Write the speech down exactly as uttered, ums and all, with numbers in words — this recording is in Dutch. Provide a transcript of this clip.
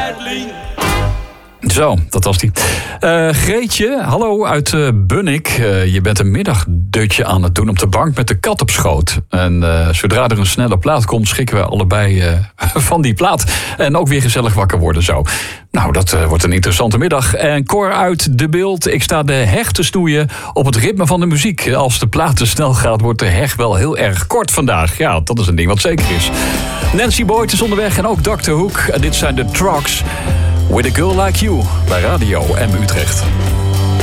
Adeline. Zo, dat was die. Uh, Greetje, hallo uit uh, Bunnik. Uh, je bent een middagdutje aan het doen op de bank met de kat op schoot. En uh, zodra er een snelle plaat komt, schrikken we allebei uh, van die plaat. En ook weer gezellig wakker worden zo. Nou, dat uh, wordt een interessante middag. En Cor uit De Beeld. Ik sta de heg te snoeien op het ritme van de muziek. Als de plaat te snel gaat, wordt de heg wel heel erg kort vandaag. Ja, dat is een ding wat zeker is. Nancy Boyd is onderweg en ook dokter Hoek. En dit zijn de Trucks. With a Girl Like You bij Radio M Utrecht.